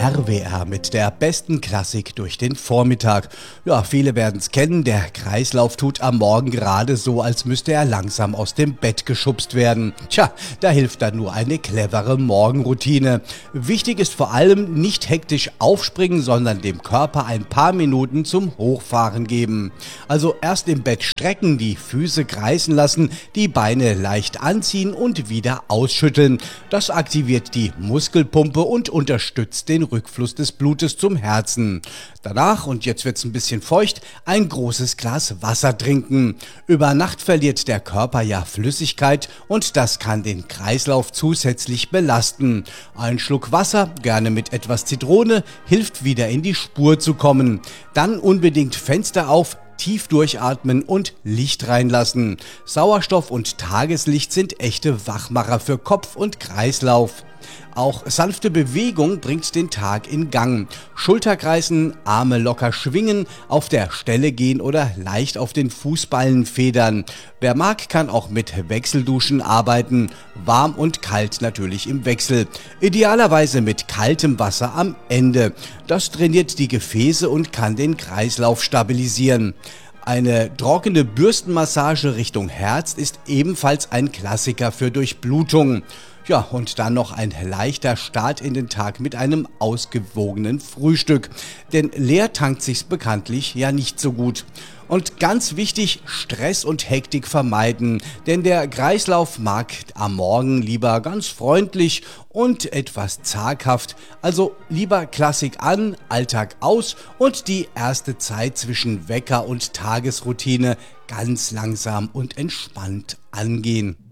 RWR mit der besten Klassik durch den Vormittag. Ja, viele werden es kennen, der Kreislauf tut am Morgen gerade so, als müsste er langsam aus dem Bett geschubst werden. Tja, da hilft dann nur eine clevere Morgenroutine. Wichtig ist vor allem nicht hektisch aufspringen, sondern dem Körper ein paar Minuten zum Hochfahren geben. Also erst im Bett strecken, die Füße kreisen lassen, die Beine leicht anziehen und wieder ausschütteln. Das aktiviert die Muskelpumpe und unterstützt den Rückfluss des Blutes zum Herzen. Danach, und jetzt wird's ein bisschen feucht, ein großes Glas Wasser trinken. Über Nacht verliert der Körper ja Flüssigkeit und das kann den Kreislauf zusätzlich belasten. Ein Schluck Wasser, gerne mit etwas Zitrone, hilft wieder in die Spur zu kommen. Dann unbedingt Fenster auf, tief durchatmen und Licht reinlassen. Sauerstoff und Tageslicht sind echte Wachmacher für Kopf und Kreislauf. Auch sanfte Bewegung bringt den Tag in Gang. Schulterkreisen, Arme locker schwingen, auf der Stelle gehen oder leicht auf den Fußballen federn. Wer mag, kann auch mit Wechselduschen arbeiten. Warm und kalt natürlich im Wechsel. Idealerweise mit kaltem Wasser am Ende. Das trainiert die Gefäße und kann den Kreislauf stabilisieren. Eine trockene Bürstenmassage Richtung Herz ist ebenfalls ein Klassiker für Durchblutung. Ja, und dann noch ein leichter Start in den Tag mit einem ausgewogenen Frühstück. Denn leer tankt sich's bekanntlich ja nicht so gut. Und ganz wichtig, Stress und Hektik vermeiden, denn der Kreislauf mag am Morgen lieber ganz freundlich und etwas zaghaft. Also lieber Klassik an, Alltag aus und die erste Zeit zwischen Wecker und Tagesroutine ganz langsam und entspannt angehen.